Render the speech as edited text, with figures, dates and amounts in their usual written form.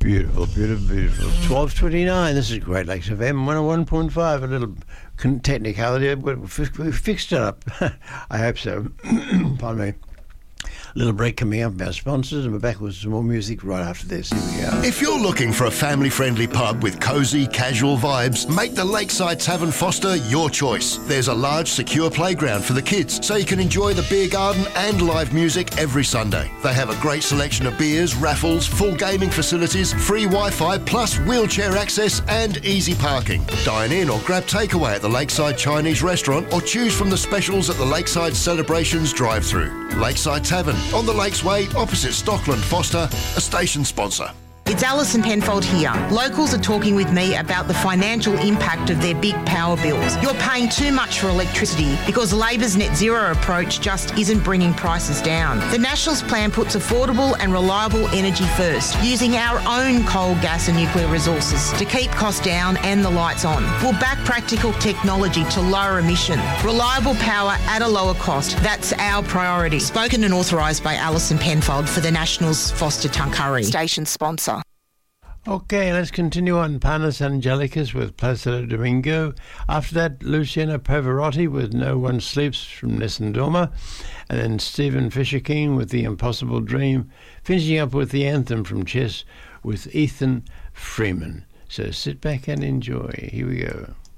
Beautiful, beautiful, beautiful. 12:29. This is Great Lakes FM 101.5. A little technicality, but we fixed it up. I hope so. Pardon me. Little break coming up from our sponsors, and we're back with some more music right after this. Here we go. If you're looking for a family-friendly pub with cosy, casual vibes, make the Lakeside Tavern Foster your choice. There's a large, secure playground for the kids, so you can enjoy the beer garden and live music every Sunday. They have a great selection of beers, raffles, full gaming facilities, free Wi-Fi, plus wheelchair access and easy parking. Dine in or grab takeaway at the Lakeside Chinese restaurant, or choose from the specials at the Lakeside Celebrations drive-through. Lakeside Tavern, on the Lakes Way, opposite Stockland Foster, a station sponsor. It's Alison Penfold here. Locals are talking with me about the financial impact of their big power bills. You're paying too much for electricity because Labor's net zero approach just isn't bringing prices down. The Nationals plan puts affordable and reliable energy first, using our own coal, gas and nuclear resources to keep costs down and the lights on. We'll back practical technology to lower emission. Reliable power at a lower cost. That's our priority. Spoken and authorised by Alison Penfold for the Nationals Foster Tuncurry. Station sponsor. Okay, let's continue on. Panis Angelicus with Placido Domingo. After that, Luciano Pavarotti with No One Sleeps from Nessun Dorma. And then Stephen Fisher King with The Impossible Dream. Finishing up with the anthem from Chess with Ethan Freeman. So sit back and enjoy. Here we go.